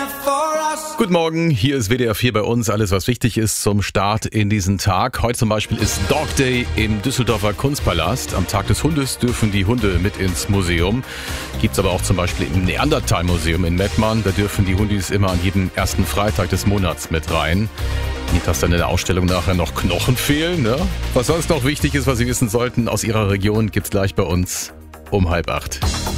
Guten Morgen, hier ist WDR 4 bei uns. Alles, was wichtig ist zum Start in diesen Tag. Heute zum Beispiel ist Dog Day im Düsseldorfer Kunstpalast. Am Tag des Hundes dürfen die Hunde mit ins Museum. Gibt's aber auch zum Beispiel im Neandertal-Museum in Mettmann. Da dürfen die Hundis immer an jedem ersten Freitag des Monats mit rein. Nicht, dass dann in der Ausstellung nachher noch Knochen fehlen, ne? Was sonst noch wichtig ist, was Sie wissen sollten aus Ihrer Region, gibt's gleich bei uns um 7:30.